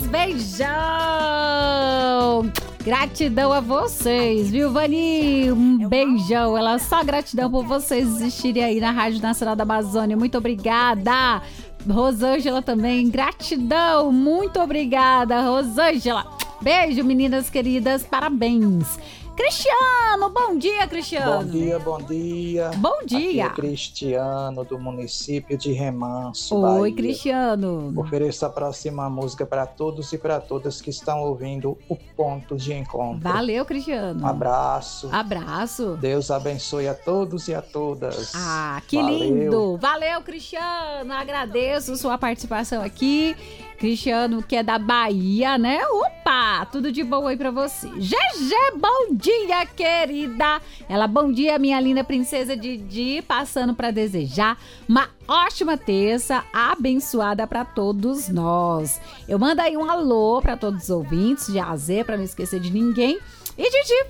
beijão! Gratidão a vocês, viu, Vani? Um beijão. Ela só gratidão por vocês existirem aí na Rádio Nacional da Amazônia. Muito obrigada. Rosângela também, gratidão. Muito obrigada, Rosângela. Beijo, meninas queridas. Parabéns. Cristiano, bom dia, Cristiano. Bom dia. Bom dia. Aqui é Cristiano, do município de Remanso, Oi, Bahia. Cristiano. Ofereço a próxima música para todos e para todas que estão ouvindo o Ponto de Encontro. Valeu, Cristiano. Um abraço. Abraço. Deus abençoe a todos e a todas. Ah, que Valeu. lindo. Valeu, Cristiano. Agradeço sua participação aqui. Cristiano, que é da Bahia, né? Opa, tudo de bom aí pra você. GG, bom dia, querida. Ela, bom dia, minha linda princesa Didi, passando pra desejar uma ótima terça, abençoada pra todos nós. Eu mando aí um alô pra todos os ouvintes de AZ, pra não esquecer de ninguém. E Didi,